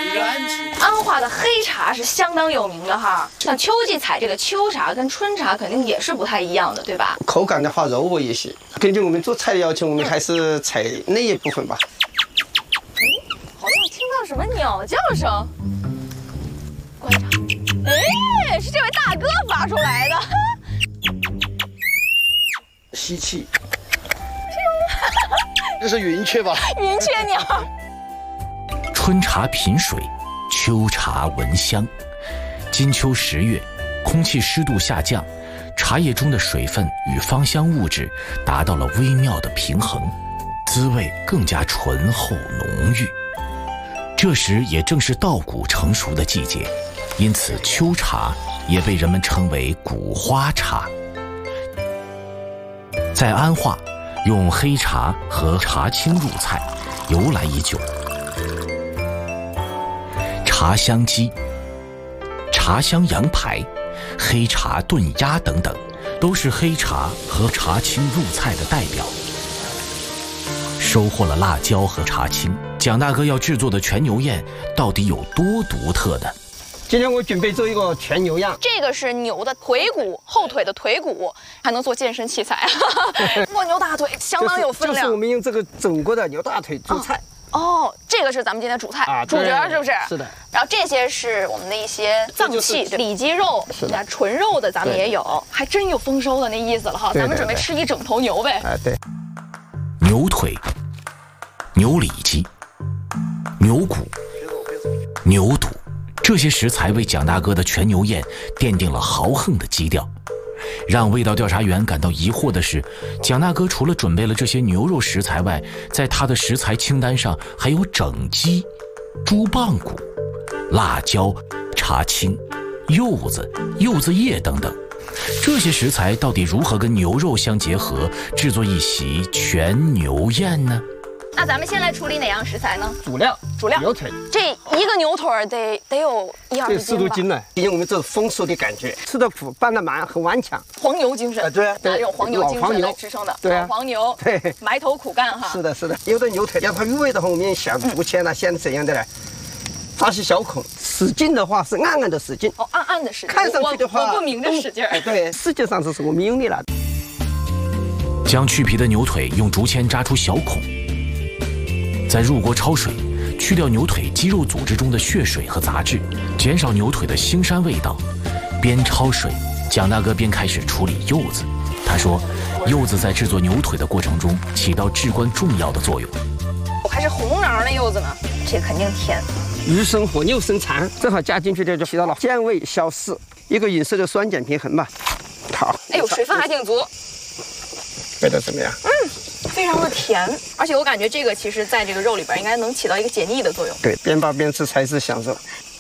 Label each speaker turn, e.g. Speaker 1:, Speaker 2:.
Speaker 1: 安化的黑茶是相当有名的哈，像秋季采这个秋茶跟春茶肯定也是不太一样的，对吧？
Speaker 2: 口感的话柔和一些。根据我们做菜的要求，我们还是采那一部分吧。
Speaker 1: 好像听到什么鸟叫声，观察，哎，是这位大哥发出来的。
Speaker 2: 吸气。这是云雀吧？
Speaker 1: 云雀鸟。
Speaker 3: 春茶品水，秋茶闻香。金秋10月，空气湿度下降，茶叶中的水分与芳香物质达到了微妙的平衡，滋味更加醇厚浓郁。这时也正是稻谷成熟的季节，因此秋茶也被人们称为谷花茶。在安化，用黑茶和茶青入菜，由来已久。茶香鸡、茶香羊排、黑茶炖鸭等等，都是黑茶和茶青入菜的代表。收获了辣椒和茶青，蒋大哥要制作的全牛宴到底有多独特呢？
Speaker 2: 今天我准备做一个全牛样，
Speaker 1: 这个是牛的腿骨，后腿的腿骨，还能做健身器材。蜗牛大腿相当有分量。
Speaker 2: 就是我们用这个整个的牛大腿做菜。
Speaker 1: 哦，这个是咱们今天主菜，主角是不是？
Speaker 2: 是的。
Speaker 1: 然后这些是我们的一些脏器，里脊肉，纯肉的咱们也有，还真有丰收的那意思了哈。咱们准备吃一整头牛呗。
Speaker 2: 哎，对。
Speaker 3: 牛腿、牛里脊、牛骨、牛肚，这些食材为蒋大哥的全牛宴奠定了豪横的基调。让味道调查员感到疑惑的是，蒋大哥除了准备了这些牛肉食材外，在他的食材清单上还有整鸡、猪棒骨、辣椒、茶青、柚子、柚子叶等等。这些食材到底如何跟牛肉相结合，制作一席全牛宴呢？
Speaker 1: 那咱们先来处理哪样食材呢？
Speaker 2: 主料牛腿，
Speaker 1: 这一个牛腿得有1-20斤吧？
Speaker 2: 4多斤呢，因为我们这是丰收的感觉，吃的苦，拌的蛮，很顽强。
Speaker 1: 黄牛精神，
Speaker 2: 对，
Speaker 1: 拿这种黄牛精神来支撑的，
Speaker 2: 对，
Speaker 1: 老黄牛，
Speaker 2: 对，
Speaker 1: 埋头苦干哈。
Speaker 2: 是的，是的。有的牛腿要它入味的话，我们想不切呢，先怎样的呢？扎些小孔，使劲的话是暗暗的使劲，
Speaker 1: 暗暗的使劲。
Speaker 2: 看上去的话，
Speaker 1: 我不明着使劲。
Speaker 2: 对，实际上这是我们用力了。
Speaker 3: 将去皮的牛腿用竹签扎出小孔，再入锅焯水，去掉牛腿肌肉组织中的血水和杂质，减少牛腿的腥膻味道。边焯水，蒋大哥边开始处理柚子。他说，柚子在制作牛腿的过程中起到至关重要的作用。
Speaker 1: 还是红瓤的柚子呢，这肯定甜。
Speaker 2: 鱼生火，牛生肠，正好加进去，这就起到了鲜味消逝，一个饮食的酸碱平衡嘛。好，
Speaker 1: 哎呦，水分还挺足，
Speaker 2: 味道怎么样？
Speaker 1: 非常的甜，而且我感觉这个其实在这个肉里边应该能起到一个解腻的作用。
Speaker 2: 对，边煲边吃才是享受。